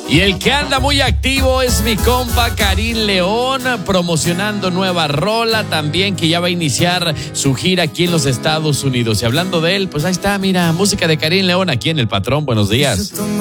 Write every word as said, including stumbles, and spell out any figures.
Y el que anda muy activo es mi compa Karim León, promocionando nueva rola también, que ya va a iniciar su gira aquí en los Estados Unidos. Y hablando de él, pues ahí está, mira, música de Karim León aquí en El Patrón. Buenos días.